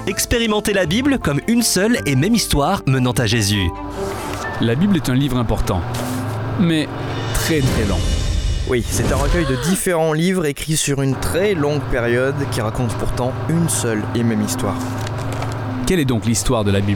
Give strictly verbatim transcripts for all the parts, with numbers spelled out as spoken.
Expérimentez la Bible comme une seule et même histoire menant à Jésus. La Bible est un livre important, mais très très long. Oui, c'est un recueil de différents livres écrits sur une très longue période qui racontent pourtant une seule et même histoire. Quelle est donc l'histoire de la Bible ?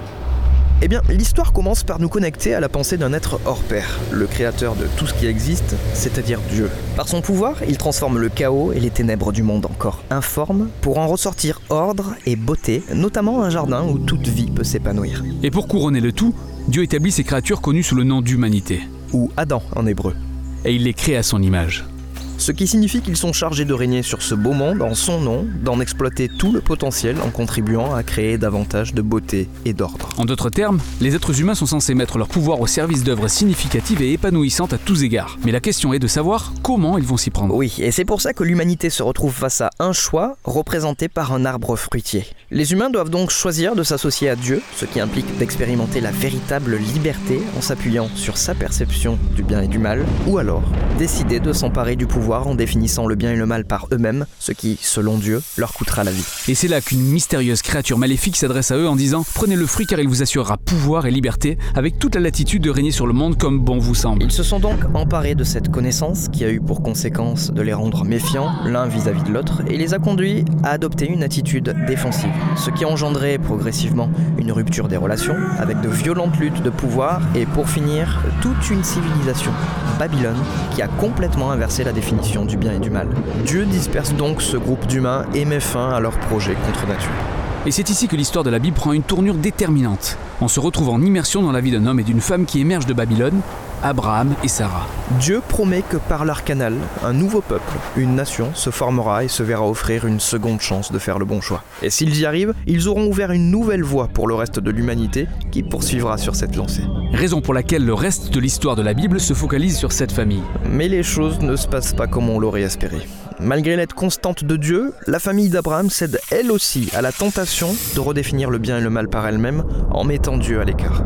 Eh bien, l'histoire commence par nous connecter à la pensée d'un être hors pair, le créateur de tout ce qui existe, c'est-à-dire Dieu. Par son pouvoir, il transforme le chaos et les ténèbres du monde encore informe pour en ressortir ordre et beauté, notamment un jardin où toute vie peut s'épanouir. Et pour couronner le tout, Dieu établit ses créatures connues sous le nom d'humanité. Ou Adam en hébreu. Et il les crée à son image. Ce qui signifie qu'ils sont chargés de régner sur ce beau monde en son nom, d'en exploiter tout le potentiel en contribuant à créer davantage de beauté et d'ordre. En d'autres termes, les êtres humains sont censés mettre leur pouvoir au service d'œuvres significatives et épanouissantes à tous égards. Mais la question est de savoir comment ils vont s'y prendre. Oui, et c'est pour ça que l'humanité se retrouve face à un choix représenté par un arbre fruitier. Les humains doivent donc choisir de s'associer à Dieu, ce qui implique d'expérimenter la véritable liberté en s'appuyant sur sa perception du bien et du mal, ou alors décider de s'emparer du pouvoir en définissant le bien et le mal par eux-mêmes, ce qui, selon Dieu, leur coûtera la vie. Et c'est là qu'une mystérieuse créature maléfique s'adresse à eux en disant « Prenez le fruit car il vous assurera pouvoir et liberté, avec toute la latitude de régner sur le monde comme bon vous semble. » Ils se sont donc emparés de cette connaissance qui a eu pour conséquence de les rendre méfiants l'un vis-à-vis de l'autre et les a conduits à adopter une attitude défensive, ce qui a engendré progressivement une rupture des relations, avec de violentes luttes de pouvoir et pour finir, toute une civilisation, Babylone, qui a complètement inversé la définition du bien et du mal. Dieu disperse donc ce groupe d'humains et met fin à leur projet contre nature. Et c'est ici que l'histoire de la Bible prend une tournure déterminante. On se retrouve en immersion dans la vie d'un homme et d'une femme qui émergent de Babylone, Abraham et Sarah. Dieu promet que par leur canal, un nouveau peuple, une nation, se formera et se verra offrir une seconde chance de faire le bon choix. Et s'ils y arrivent, ils auront ouvert une nouvelle voie pour le reste de l'humanité qui poursuivra sur cette lancée. Raison pour laquelle le reste de l'histoire de la Bible se focalise sur cette famille. Mais les choses ne se passent pas comme on l'aurait espéré. Malgré l'aide constante de Dieu, la famille d'Abraham cède elle aussi à la tentation de redéfinir le bien et le mal par elle-même en mettant Dieu à l'écart.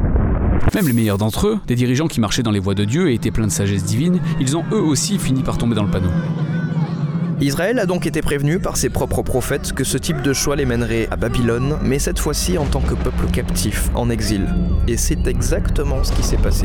Même les meilleurs d'entre eux, des dirigeants qui marchaient dans les voies de Dieu et étaient pleins de sagesse divine, ils ont eux aussi fini par tomber dans le panneau. Israël a donc été prévenu par ses propres prophètes que ce type de choix les mènerait à Babylone, mais cette fois-ci en tant que peuple captif, en exil. Et c'est exactement ce qui s'est passé.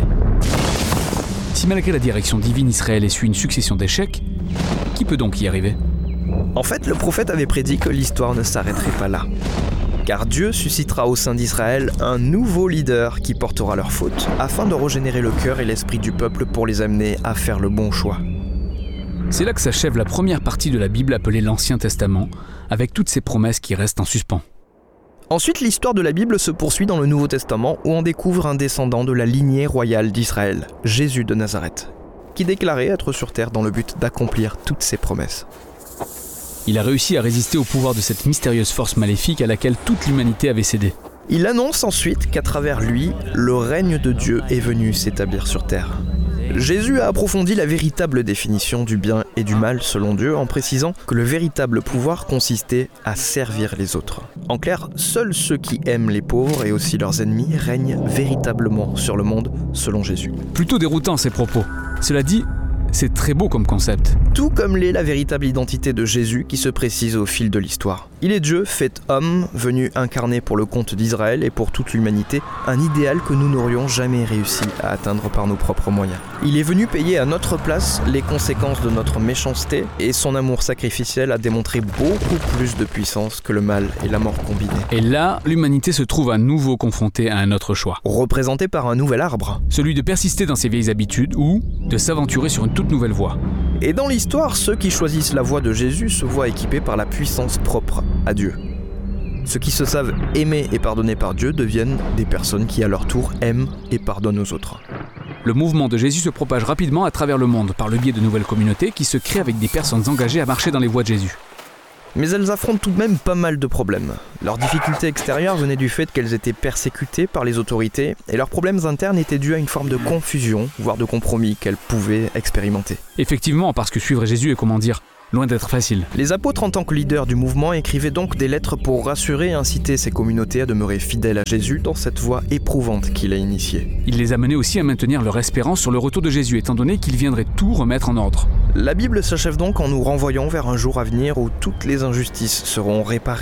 Si malgré la direction divine, Israël essuie une succession d'échecs, qui peut donc y arriver ? En fait, le prophète avait prédit que l'histoire ne s'arrêterait pas là. Car Dieu suscitera au sein d'Israël un nouveau leader qui portera leurs fautes, afin de régénérer le cœur et l'esprit du peuple pour les amener à faire le bon choix. C'est là que s'achève la première partie de la Bible appelée l'Ancien Testament, avec toutes ces promesses qui restent en suspens. Ensuite, l'histoire de la Bible se poursuit dans le Nouveau Testament où on découvre un descendant de la lignée royale d'Israël, Jésus de Nazareth, qui déclarait être sur terre dans le but d'accomplir toutes ses promesses. Il a réussi à résister au pouvoir de cette mystérieuse force maléfique à laquelle toute l'humanité avait cédé. Il annonce ensuite qu'à travers lui, le règne de Dieu est venu s'établir sur terre. Jésus a approfondi la véritable définition du bien et du mal selon Dieu en précisant que le véritable pouvoir consistait à servir les autres. En clair, seuls ceux qui aiment les pauvres et aussi leurs ennemis règnent véritablement sur le monde selon Jésus. Plutôt déroutant ces propos. Cela dit, c'est très beau comme concept. Tout comme l'est la véritable identité de Jésus qui se précise au fil de l'histoire. Il est Dieu fait homme, venu incarner pour le compte d'Israël et pour toute l'humanité, un idéal que nous n'aurions jamais réussi à atteindre par nos propres moyens. Il est venu payer à notre place les conséquences de notre méchanceté et son amour sacrificiel a démontré beaucoup plus de puissance que le mal et la mort combinés. Et là, l'humanité se trouve à nouveau confrontée à un autre choix. Représenté par un nouvel arbre. Celui de persister dans ses vieilles habitudes ou de s'aventurer sur une toute nouvelle voie. Et dans l'histoire, ceux qui choisissent la voie de Jésus se voient équipés par la puissance propre à Dieu. Ceux qui se savent aimer et pardonner par Dieu deviennent des personnes qui à leur tour aiment et pardonnent aux autres. Le mouvement de Jésus se propage rapidement à travers le monde par le biais de nouvelles communautés qui se créent avec des personnes engagées à marcher dans les voies de Jésus. Mais elles affrontent tout de même pas mal de problèmes. Leurs difficultés extérieures venaient du fait qu'elles étaient persécutées par les autorités et leurs problèmes internes étaient dus à une forme de confusion, voire de compromis qu'elles pouvaient expérimenter. Effectivement, parce que suivre Jésus est, comment dire, loin d'être facile. Les apôtres, en tant que leaders du mouvement, écrivaient donc des lettres pour rassurer et inciter ces communautés à demeurer fidèles à Jésus dans cette voie éprouvante qu'il a initiée. Il les amenait aussi à maintenir leur espérance sur le retour de Jésus, étant donné qu'il viendrait tout remettre en ordre. La Bible s'achève donc en nous renvoyant vers un jour à venir où toutes les injustices seront réparées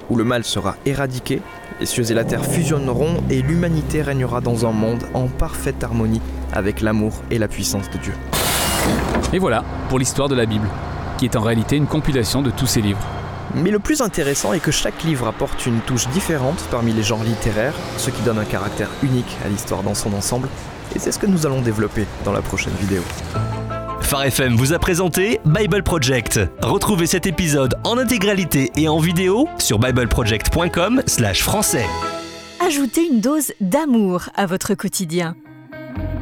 où le mal sera éradiqué, les cieux et la terre fusionneront et l'humanité régnera dans un monde en parfaite harmonie avec l'amour et la puissance de Dieu. Et voilà pour l'histoire de la Bible, qui est en réalité une compilation de tous ces livres. Mais le plus intéressant est que chaque livre apporte une touche différente parmi les genres littéraires, ce qui donne un caractère unique à l'histoire dans son ensemble, et c'est ce que nous allons développer dans la prochaine vidéo. Phare F M vous a présenté Bible Project. Retrouvez cet épisode en intégralité et en vidéo sur bible project point com slash français. Ajoutez une dose d'amour à votre quotidien.